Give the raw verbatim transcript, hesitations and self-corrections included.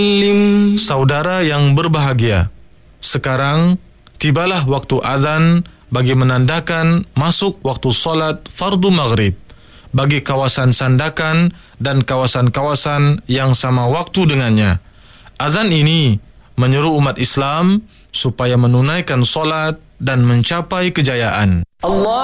Saudara yang berbahagia, sekarang tibalah waktu azan bagi menandakan masuk waktu solat fardu maghrib bagi kawasan Sandakan dan kawasan-kawasan yang sama waktu dengannya. Azan ini menyeru umat Islam supaya menunaikan solat dan mencapai kejayaan. Allah